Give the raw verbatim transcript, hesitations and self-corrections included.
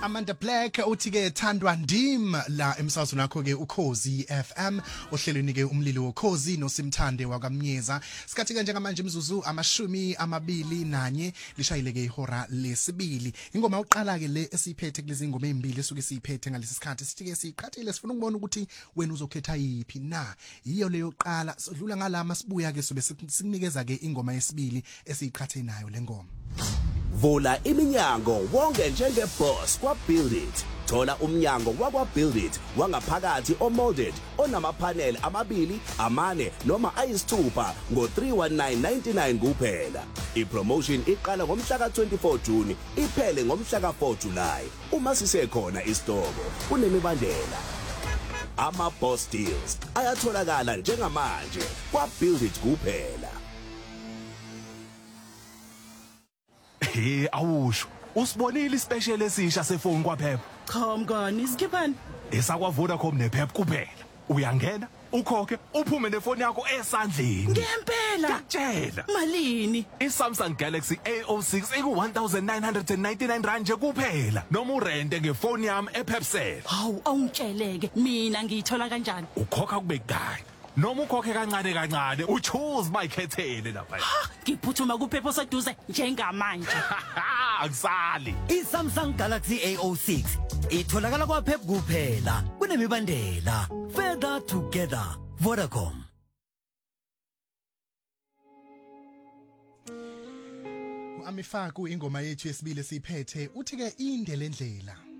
Amanda Black uthi ke thandwa ndim la emsazweni nakho ke uKhozi F M ohlelweni ke umlilo woKhozi noSimthande wakamnyeza sikhathi ke njengamanje imzuzu amashumi amabili nanye lishayile ke ihora lesibili ingoma uqala ke le esiphethe kulezi ngoma ezimbili esuke siphethe ngalesi sikhathi sithi ke siqhathile sifuna ukubona ukuthi wena uzokhetha yipi na iyo leyo qala sidlula ngalama sibuya ke sobe sikunikeza ke ingoma yesibili esiqhathe nayo lengoma. Vula iminyango wonke njenge boss kwa Build It. Thola umnyango wakwa Build It wangaphakathi omolded onama panel amabili, amane noma ayisithupha ngo three one nine ninety-nine kuphela. I-promotion iqala ngomhla ka twenty-four June iphele ngomhla ka four July. Uma sisekhona isitoko kunemibandela. Ama boss deals ayatholakala njengamanje kwa Build It kuphela. Hey awusho usibonile ispecial esisha sefoni kwaPep cha mngani isikhiphani esakwa Vodacom nePep kuphela uyangena ukhokhe uphume nefoni yakho esandleni ngempela ngakutshela malini iSamsung Galaxy A zero six iku one thousand nine hundred ninety-nine rand nje kuphela noma urente ngefoni yami ePepcell hawu awungitsheleke mina ngiyithola kanjani ukhokha kube kudala noma ukhokhe kancane kancane uchoose mayikhethele lapha ngiphuthuma kuPep oseduze njengamanje akusali iSamsung Galaxy A zero six itholakala kwaPep kuphela kunemibandela further together Vodacom. Amifaku ingoma yethu yesibili siphethe uthi ke indele ndlela